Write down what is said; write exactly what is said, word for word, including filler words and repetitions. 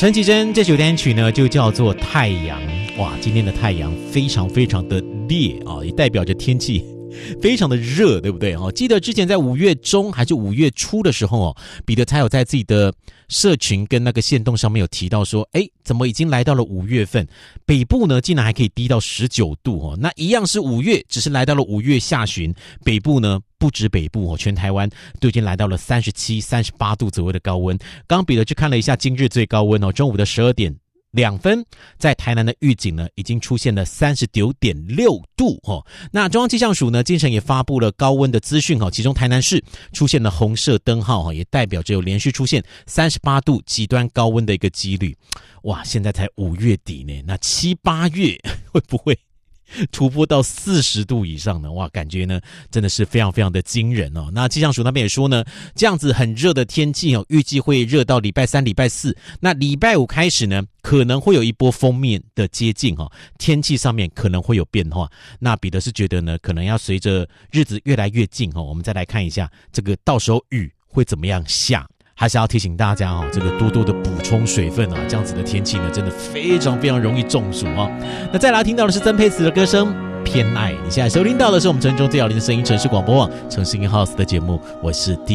陈绮贞这首单曲呢就叫做太阳。哇，今天的太阳非常非常的烈啊，也代表着天气非常的热，对不对？记得之前在五月中还是五月初的时候哦，彼得才有在自己的社群跟那个限动上面有提到说，哎，怎么已经来到了五月份，北部呢竟然还可以低到十九度哦？那一样是五月，只是来到了五月下旬，北部呢不止北部哦，全台湾都已经来到了三十七、三十八度左右的高温。刚刚彼得去看了一下今日最高温哦，中午的十二点两分，在台南的预警呢，已经出现了 三十九点六度哦。那中央气象署呢，今晨也发布了高温的资讯哦，其中台南市出现了红色灯号哦，也代表着有连续出现三十八度极端高温的一个几率。哇，现在才五月底呢，那七八月会不会突破到四十度以上呢？哇，感觉呢真的是非常非常的惊人哦。那气象署那边也说呢，这样子很热的天气哦，预计会热到礼拜三、礼拜四。那礼拜五开始呢，可能会有一波锋面的接近哦，天气上面可能会有变化。那彼得是觉得呢，可能要随着日子越来越近哦，我们再来看一下这个到时候雨会怎么样下。还是要提醒大家哦，这个多多的补充水分啊，这样子的天气呢，真的非常非常容易中暑哦。那再来听到的是曾沛慈的歌声《偏爱》，你现在收听到的是我们城中最好听的声音城市广播网城市音 House 的节目，我是 D